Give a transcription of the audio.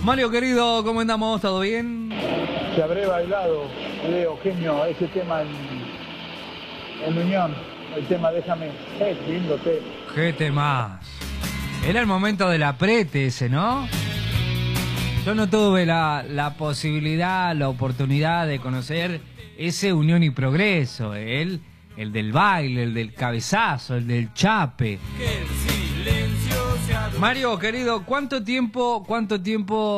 Mario querido, ¿cómo andamos? ¿Todo bien? Se habré bailado, Leo, genio, ese tema en Unión, el tema Déjame, es lindo tema. Gente más. Era el momento del aprete ese, ¿no? Yo no tuve la posibilidad, la oportunidad de conocer ese Unión y Progreso, el del baile, el del cabezazo, el del chape. Mario querido, ¿cuánto tiempo